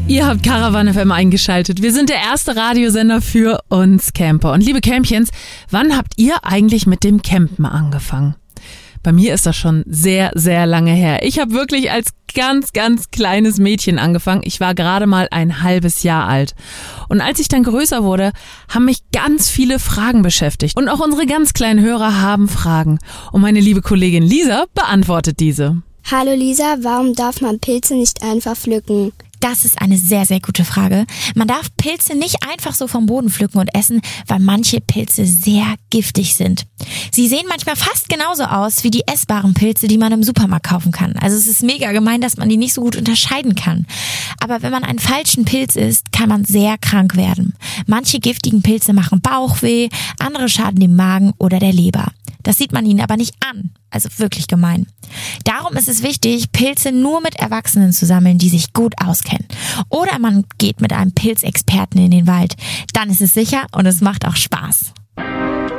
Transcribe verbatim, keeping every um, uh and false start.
Ihr habt Caravan F M eingeschaltet. Wir sind der erste Radiosender für uns Camper. Und liebe Campchens, wann habt ihr eigentlich mit dem Campen angefangen? Bei mir ist das schon sehr, sehr lange her. Ich habe wirklich als ganz, ganz kleines Mädchen angefangen. Ich war gerade mal ein halbes Jahr alt. Und als ich dann größer wurde, haben mich ganz viele Fragen beschäftigt. Und auch unsere ganz kleinen Hörer haben Fragen. Und meine liebe Kollegin Lisa beantwortet diese. Hallo Lisa, warum darf man Pilze nicht einfach pflücken? Das ist eine sehr, sehr gute Frage. Man darf Pilze nicht einfach so vom Boden pflücken und essen, weil manche Pilze sehr giftig sind. Sie sehen manchmal fast genauso aus wie die essbaren Pilze, die man im Supermarkt kaufen kann. Also es ist mega gemein, dass man die nicht so gut unterscheiden kann. Aber wenn man einen falschen Pilz isst, kann man sehr krank werden. Manche giftigen Pilze machen Bauchweh, andere schaden dem Magen oder der Leber. Das sieht man ihnen aber nicht an. Also wirklich gemein. Darum ist es wichtig, Pilze nur mit Erwachsenen zu sammeln, die sich gut auskennen. Oder man geht mit einem Pilzexperten in den Wald. Dann ist es sicher und es macht auch Spaß.